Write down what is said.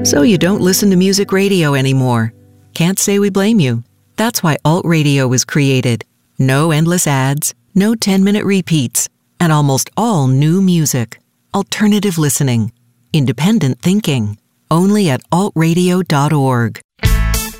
So you don't listen to music radio anymore. Can't say we blame you. That's why Alt Radio was created. No endless ads, no 10-minute repeats, and almost all new music. Alternative listening. Independent thinking. Only at altradio.org.